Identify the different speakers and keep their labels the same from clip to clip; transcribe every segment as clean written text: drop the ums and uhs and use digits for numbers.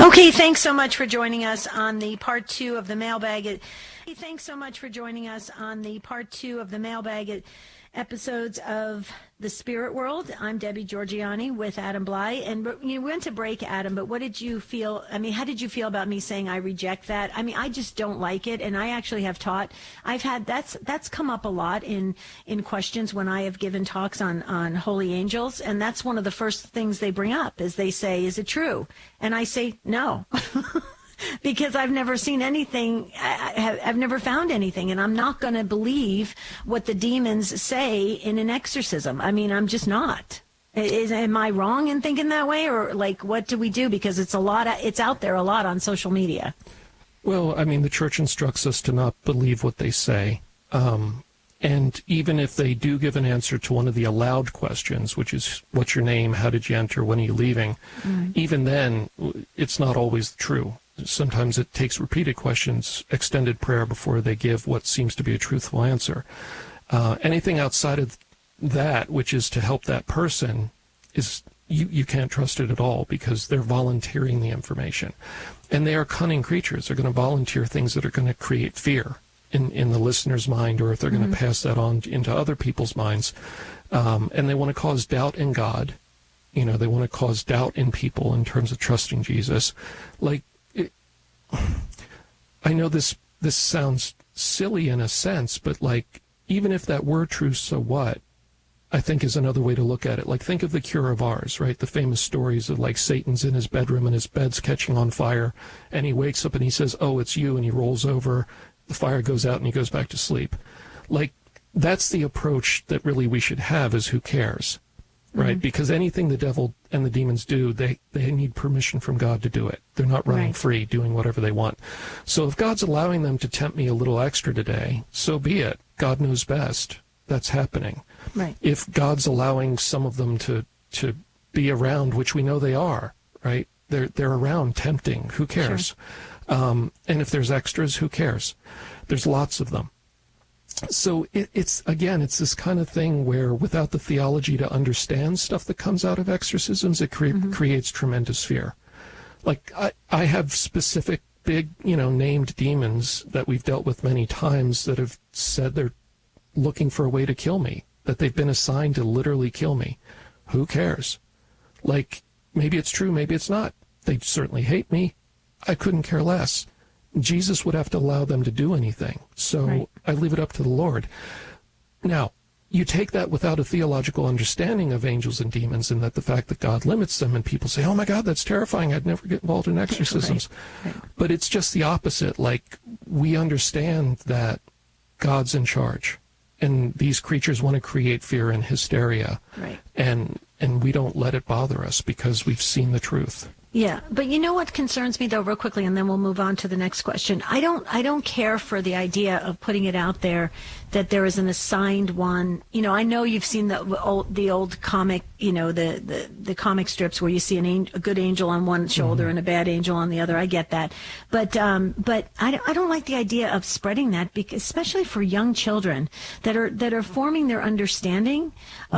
Speaker 1: Okay, thanks so much for joining us on the part 2 of the mailbag. Episodes of The Spirit World. I'm Debbie Georgianni with Adam Bly, and we went to break, Adam, but what did you feel? I mean, how did you feel about me saying I reject that? I mean, I just don't like it, and I actually have taught. That's come up a lot in questions when I have given talks on holy angels, and that's one of the first things they bring up is they say, "Is it true?" And I say, "No." Because I've never seen anything, I've never found anything, and I'm not going to believe what the demons say in an exorcism. I mean, I'm just not. Am I wrong in thinking that way, or like, what do we do? Because it's out there a lot on social media.
Speaker 2: Well, I mean, the church instructs us to not believe what they say. And even if they do give an answer to one of the allowed questions, which is, what's your name, how did you enter, when are you leaving? Even then, it's not always true. Sometimes it takes repeated questions, extended prayer before they give what seems to be a truthful answer. Anything outside of that, which is to help that person, is you can't trust it at all, because they're volunteering the information. And they are cunning creatures. They're going to volunteer things that are going to create fear in the listener's mind, or if they're going to pass that on into other people's minds. And they want to cause doubt in God. You know, they want to cause doubt in people in terms of trusting Jesus. Like, I know this sounds silly in a sense, but like, even if that were true, so what? I think is another way to look at it. Like, think of the Cure of Ars, right? The famous stories of like Satan's in his bedroom and his bed's catching on fire, and he wakes up and he says, "Oh, it's you," and he rolls over, the fire goes out, and he goes back to sleep. Like, that's the approach that really we should have, is who cares? Right? Because anything the devil and the demons do, they need permission from God to do it. They're not running free, doing whatever they want. So if God's allowing them to tempt me a little extra today, so be it. God knows best. That's happening.
Speaker 1: Right.
Speaker 2: If God's allowing some of them to be around, which we know they are, right? They're around tempting. Who cares? Sure. And if there's extras, who cares? There's lots of them. So it's this kind of thing where, without the theology to understand stuff that comes out of exorcisms, it creates tremendous fear. Like, I have specific big, named demons that we've dealt with many times that have said they're looking for a way to kill me, that they've been assigned to literally kill me. Who cares? Like, maybe it's true, maybe it's not. They certainly hate me. I couldn't care less. Jesus would have to allow them to do anything. So I leave it up to the Lord. Now, you take that without a theological understanding of angels and demons, and that the fact that God limits them, and people say, "Oh my God, that's terrifying. I'd never get involved in exorcisms." Right. But it's just the opposite. Like, we understand that God's in charge, and these creatures want to create fear and hysteria. Right. And we don't let it bother us, because we've seen the truth.
Speaker 1: Yeah, but you know what concerns me, though, real quickly, and then we'll move on to the next question. I don't care for the idea of putting it out there that there is an assigned one. I know you've seen the old comic, the comic strips where you see a good angel on one shoulder and a bad angel on the other. I get that, but I don't like the idea of spreading that, because, especially for young children that are forming their understanding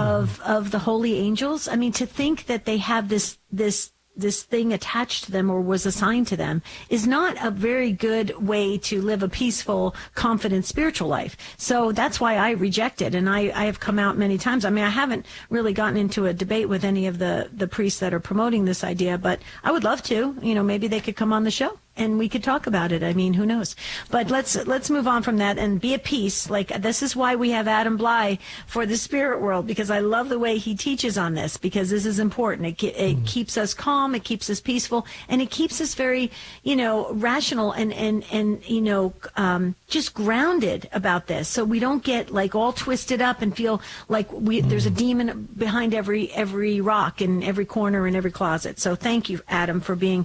Speaker 1: of the holy angels. I mean, to think that they have this thing attached to them or was assigned to them is not a very good way to live a peaceful, confident spiritual life. So that's why I reject it. And I have come out many times. I mean, I haven't really gotten into a debate with any of the priests that are promoting this idea, but I would love to. Maybe they could come on the show and we could talk about it. I mean, who knows? But let's move on from that and be at peace. Like, this is why we have Adam Bly for the Spirit World, because I love the way he teaches on this, because this is important. It keeps us calm, it keeps us peaceful, and it keeps us very, rational and just grounded about this, so we don't get like all twisted up and feel like there's a demon behind every rock in every corner in every closet. So thank you, Adam, for being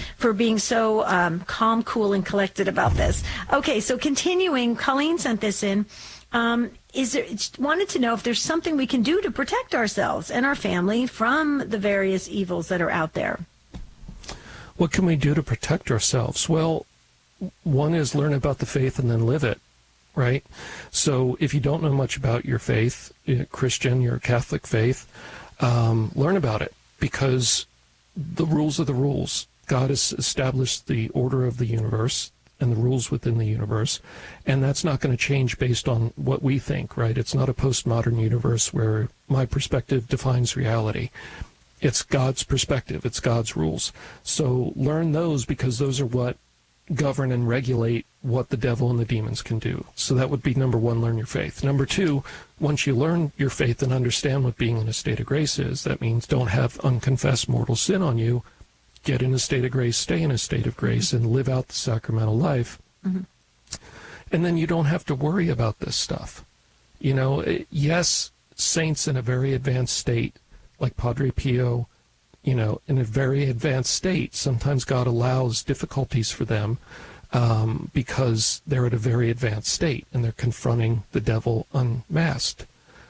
Speaker 1: so calm, cool, and collected about this. Okay, so continuing, Colleen sent this in. Wanted to know if there's something we can do to protect ourselves and our family from the various evils that are out there.
Speaker 2: What can we do to protect ourselves? Well, one is learn about the faith and then live it, right? So if you don't know much about your faith, you're Christian, your Catholic faith, learn about it, because the rules are the rules. God has established the order of the universe and the rules within the universe, and that's not going to change based on what we think, right? It's not a postmodern universe where my perspective defines reality. It's God's perspective. It's God's rules. So learn those, because those are what govern and regulate what the devil and the demons can do. So that would be number one, learn your faith. Number two, once you learn your faith and understand what being in a state of grace is, that means don't have unconfessed mortal sin on you. Get in a state of grace, stay in a state of grace, and live out the sacramental life. Mm-hmm. And then you don't have to worry about this stuff. You know, yes, saints in a very advanced state, like Padre Pio, you know, in a very advanced state, sometimes God allows difficulties for them because they're at a very advanced state and they're confronting the devil unmasked.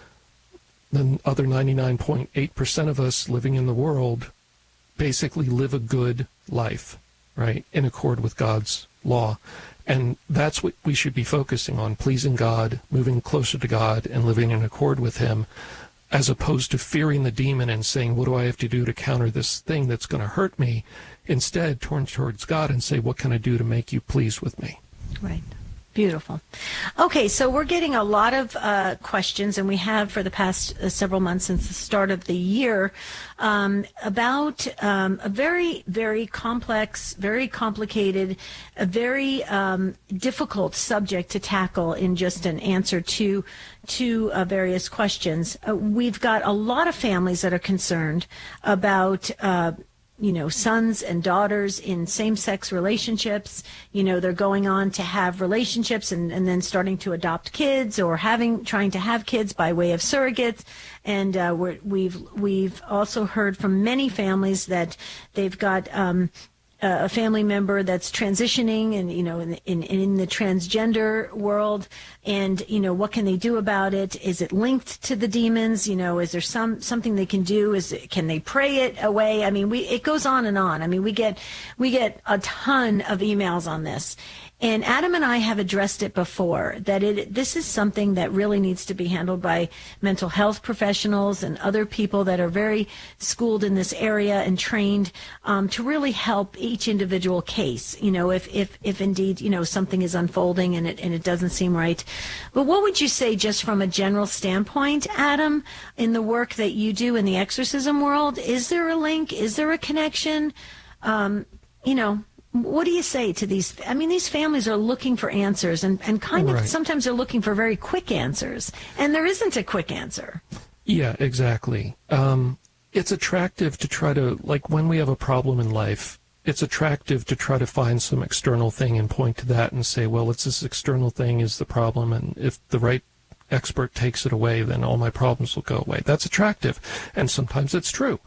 Speaker 2: The other 99.8% of us living in the world basically live a good life, right, in accord with God's law. And that's what we should be focusing on, pleasing God, moving closer to God, and living in accord with Him, as opposed to fearing the demon and saying, what do I have to do to counter this thing that's going to hurt me? Instead, turn towards God and say, what can I do to make you pleased with me?
Speaker 1: Right. Beautiful. Okay, so we're getting a lot of questions, and we have for the past several months since the start of the year, about a very, very complex, very complicated, a very difficult subject to tackle in just an answer to various questions. We've got a lot of families that are concerned about sons and daughters in same-sex relationships. They're going on to have relationships and then starting to adopt kids, or trying to have kids by way of surrogates. And we've also heard from many families that they've got a family member that's transitioning and, in the transgender world, and, what can they do about it? Is it linked to the demons? Is there something they can do? Can they pray it away? I mean, it goes on and on. I mean, we get a ton of emails on this. And Adam and I have addressed it before, that this is something that really needs to be handled by mental health professionals and other people that are very schooled in this area and trained to really help each individual case, if indeed, something is unfolding and it doesn't seem right. But what would you say, just from a general standpoint, Adam, in the work that you do in the exorcism world? Is there a link? Is there a connection? What do you say to these? I mean, these families are looking for answers, and kind of sometimes they're looking for very quick answers, and there isn't a quick answer.
Speaker 2: Yeah, exactly. It's attractive to try to, like when we have a problem in life, it's attractive to try to find some external thing and point to that and say, well, it's this external thing is the problem, and if the right expert takes it away, then all my problems will go away. That's attractive, and sometimes it's true.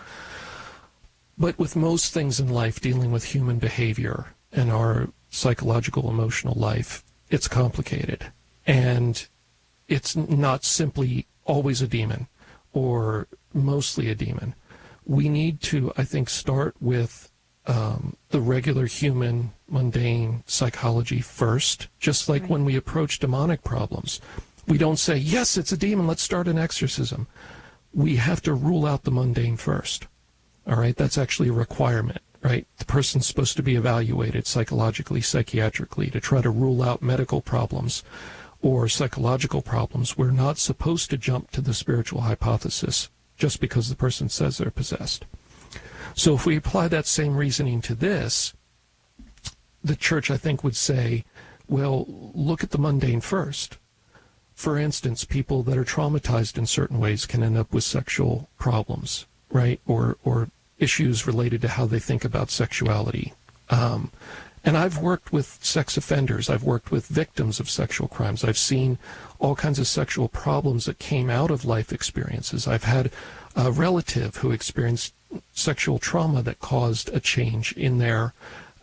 Speaker 2: But with most things in life dealing with human behavior and our psychological, emotional life, it's complicated. And it's not simply always a demon or mostly a demon. We need to, I think, start with the regular human, mundane psychology first, just like when we approach demonic problems. We don't say, yes, it's a demon, let's start an exorcism. We have to rule out the mundane first. All right, that's actually a requirement, right? The person's supposed to be evaluated psychologically, psychiatrically, to try to rule out medical problems or psychological problems. We're not supposed to jump to the spiritual hypothesis just because the person says they're possessed. So if we apply that same reasoning to this, the church, I think, would say, well, look at the mundane first. For instance, people that are traumatized in certain ways can end up with sexual problems, right? Or issues related to how they think about sexuality. And I've worked with sex offenders. I've worked with victims of sexual crimes. I've seen all kinds of sexual problems that came out of life experiences. I've had a relative who experienced sexual trauma that caused a change in their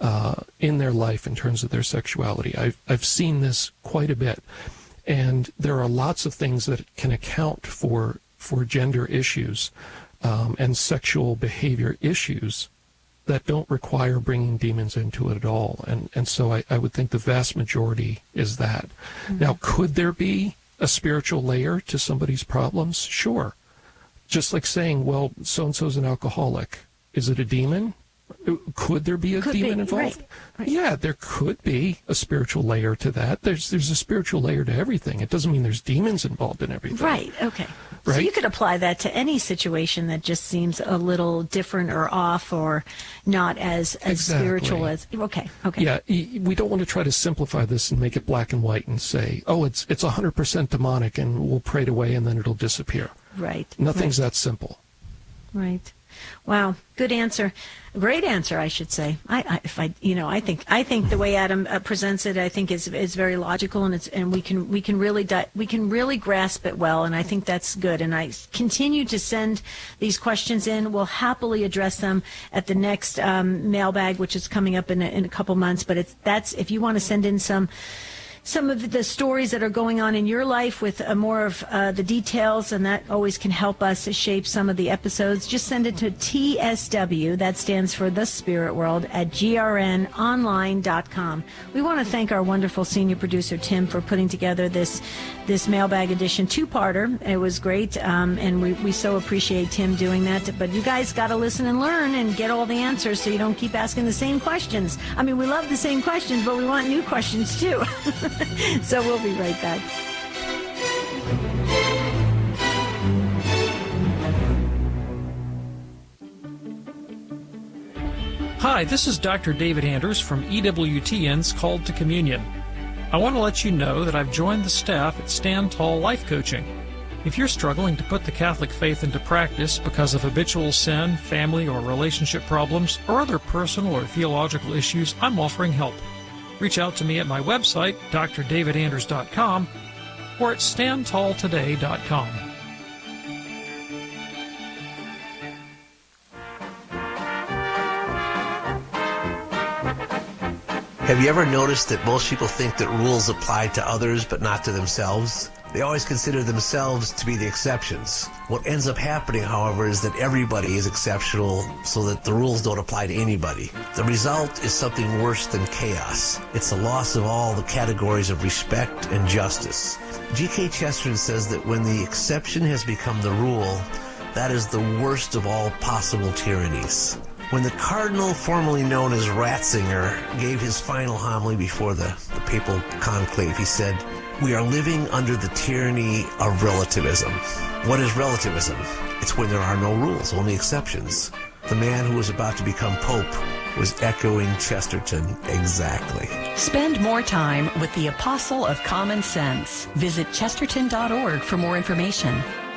Speaker 2: life in terms of their sexuality. I've seen this quite a bit. And there are lots of things that can account for gender issues and sexual behavior issues that don't require bringing demons into it at all. And so I would think the vast majority is that. Mm-hmm. Now, could there be a spiritual layer to somebody's problems? Sure. Just like saying, well, so-and-so's an alcoholic. Is it a demon? Could there be a demon involved?
Speaker 1: Right.
Speaker 2: Yeah, there could be a spiritual layer to that. There's a spiritual layer to everything. It doesn't mean there's demons involved in everything.
Speaker 1: Right, okay.
Speaker 2: Right?
Speaker 1: So you could apply that to any situation that just seems a little different or off or not as spiritual as... Okay.
Speaker 2: Yeah, we don't want to try to simplify this and make it black and white and say, oh, it's 100% demonic and we'll pray it away and then it'll disappear.
Speaker 1: Right.
Speaker 2: Nothing's that simple.
Speaker 1: Right. Wow. Good answer. Great answer, I should say. I think the way Adam presents it, I think is very logical, and we can really grasp it well, and I think that's good. And I continue to send these questions in. We'll happily address them at the next mailbag, which is coming up in a couple months. But if you want to send in some of the stories that are going on in your life with more of the details, and that always can help us shape some of the episodes. Just send it to TSW, that stands for The Spirit World, at grnonline.com. We want to thank our wonderful senior producer, Tim, for putting together this mailbag edition two-parter. It was great, and we so appreciate Tim doing that. But you guys got to listen and learn and get all the answers so you don't keep asking the same questions. I mean, we love the same questions, but we want new questions, too. So we'll be right back.
Speaker 3: Hi, this is Dr. David Anders from EWTN's Called to Communion. I want to let you know that I've joined the staff at Stand Tall Life Coaching. If you're struggling to put the Catholic faith into practice because of habitual sin, family or relationship problems, or other personal or theological issues, I'm offering help. Reach out to me at my website, drdavidanders.com, or at standtalltoday.com.
Speaker 4: Have you ever noticed that most people think that rules apply to others but not to themselves? They always consider themselves to be the exceptions. What ends up happening, however, is that everybody is exceptional so that the rules don't apply to anybody. The result is something worse than chaos. It's the loss of all the categories of respect and justice. G.K. Chesterton says that when the exception has become the rule, that is the worst of all possible tyrannies. When the cardinal formerly known as Ratzinger gave his final homily before the papal conclave, he said, "We are living under the tyranny of relativism." What is relativism? It's when there are no rules, only exceptions. The man who was about to become Pope was echoing Chesterton exactly.
Speaker 5: Spend more time with the Apostle of Common Sense. Visit chesterton.org for more information.